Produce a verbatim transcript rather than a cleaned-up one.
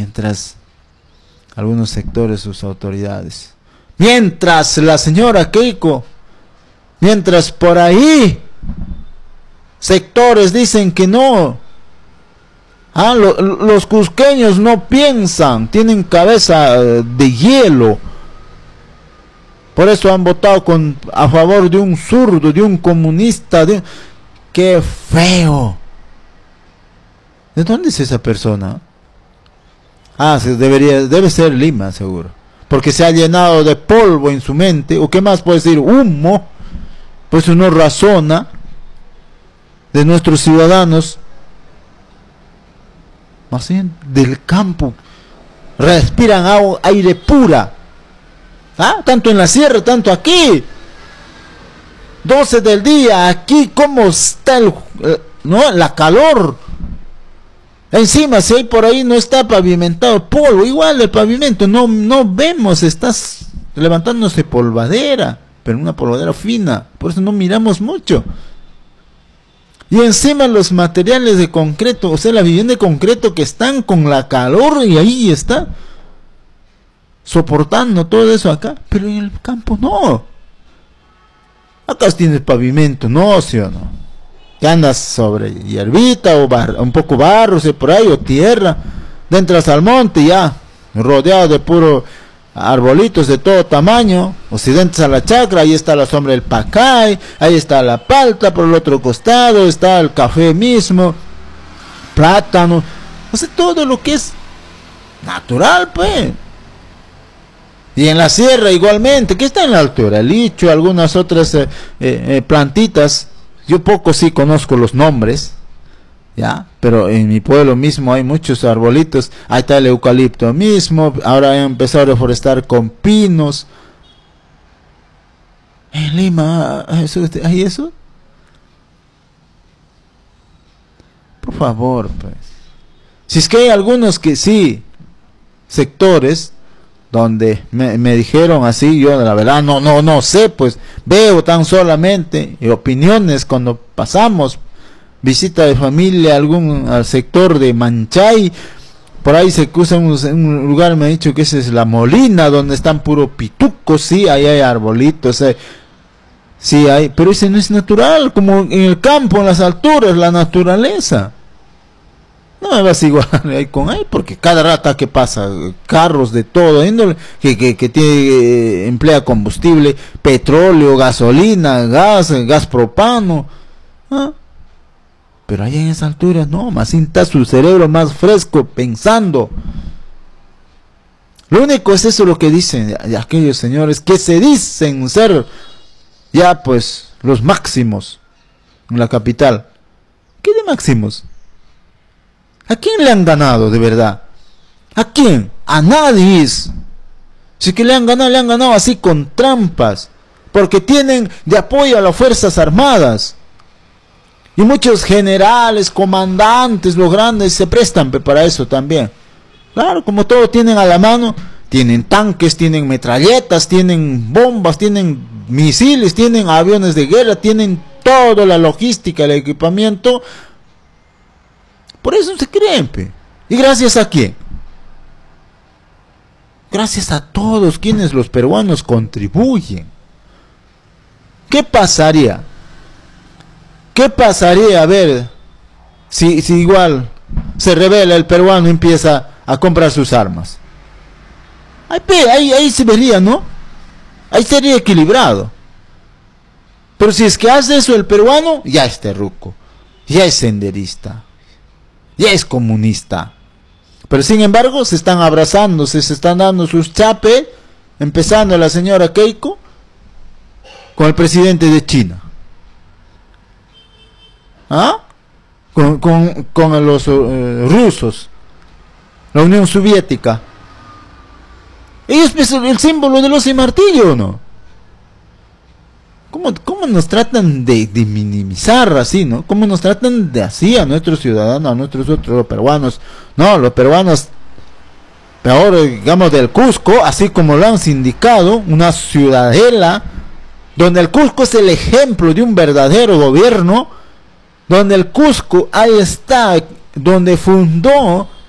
mientras algunos sectores, sus autoridades, mientras la señora Keiko, mientras por ahí sectores dicen que no, ah, lo, los cusqueños no piensan, tienen cabeza de hielo, por eso han votado con, a favor de un zurdo, de un comunista, de, ¡qué feo! ¿De dónde es esa persona? Ah, se debería, debe ser Lima, seguro, porque se ha llenado de polvo en su mente, o qué más puede decir, humo, pues uno razona de nuestros ciudadanos, más bien del campo, respiran agua, aire pura, ¿ah? Tanto en la sierra, tanto aquí, doce del día, aquí cómo está el, ¿no? La calor, encima si hay por ahí no está pavimentado, polvo, igual el pavimento, no, no vemos, estás levantándose polvadera, pero una polvadera fina, por eso no miramos mucho. Y encima los materiales de concreto, o sea, la vivienda de concreto que están con la calor y ahí está, soportando todo eso acá, pero en el campo no. Acá tienes pavimento, no, ¿sí o no? Que andas sobre hierbita o bar, un poco barro, o por ahí, o tierra, entras al monte ya, rodeado de puro arbolitos de todo tamaño, o si entras a la chacra, ahí está la sombra del pacay, ahí está la palta, por el otro costado está el café mismo, plátano, o sea, todo lo que es natural, pues. Y en la sierra igualmente, que está en la altura, el licho, algunas otras eh, eh, plantitas, yo poco sí conozco los nombres, ya, pero en mi pueblo mismo hay muchos arbolitos, ahí está el eucalipto mismo, ahora han empezado a reforestar con pinos. En Lima, ¿eso, ¿hay eso? Por favor, pues. Si es que hay algunos que sí, sectores, donde me, me dijeron así, yo la verdad no, no, no sé, pues, veo tan solamente y opiniones cuando pasamos, visita de familia a algún al sector de Manchay, por ahí se usa un, un lugar, me ha dicho que esa es la Molina, donde están puro pitucos, sí, ahí hay arbolitos, eh, sí hay, pero ese no es natural, como en el campo, en las alturas, la naturaleza. No me vas igual ahí con ahí, porque cada rata que pasa, carros de todo índole, que, que, que tiene, eh, emplea combustible, petróleo, gasolina, gas, gas propano, ¿ah? Pero allá en esa altura, no, más está su cerebro más fresco, pensando. Lo único es eso lo que dicen aquellos señores que se dicen ser ya pues los máximos en la capital. ¿Qué de máximos? ¿A quién le han ganado de verdad? ¿A quién? A nadie. Si que le han ganado, le han ganado así con trampas, porque tienen de apoyo a las Fuerzas Armadas. Y muchos generales, comandantes, los grandes, se prestan para eso también. Claro, como todo tienen a la mano, tienen tanques, tienen metralletas, tienen bombas, tienen misiles, tienen aviones de guerra, tienen toda la logística, el equipamiento. Por eso se creen, pe. ¿Y gracias a quién? Gracias a todos quienes los peruanos contribuyen. ¿Qué pasaría? ¿Qué pasaría, a ver, si, si igual se revela el peruano y empieza a comprar sus armas? Ahí, ahí, ahí se vería, ¿no? Ahí sería equilibrado. Pero si es que hace eso el peruano, ya es terruco, ya es senderista, ya es comunista. Pero sin embargo, se están abrazando, se, se están dando sus chapes, empezando la señora Keiko con el presidente de China. ¿Ah? Con, con, con los uh, rusos, la Unión Soviética. Ellos son el símbolo del oso y martillo, ¿no? ¿Cómo, cómo nos tratan de, de minimizar así, ¿no? ¿Cómo nos tratan de así a nuestros ciudadanos, a nuestros otros peruanos? No, los peruanos, peor, digamos, del Cusco, así como lo han sindicado, una ciudadela, donde el Cusco es el ejemplo de un verdadero gobierno, donde el Cusco, ahí está, donde fundó